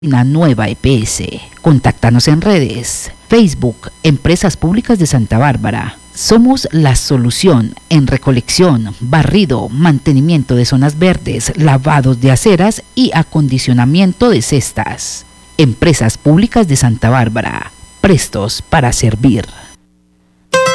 Una nueva EPS. Contáctanos en redes. Facebook, Empresas Públicas de Santa Bárbara. Somos la solución en recolección, barrido, mantenimiento de zonas verdes, lavados de aceras y acondicionamiento de cestas. Empresas Públicas de Santa Bárbara. Prestos para servir.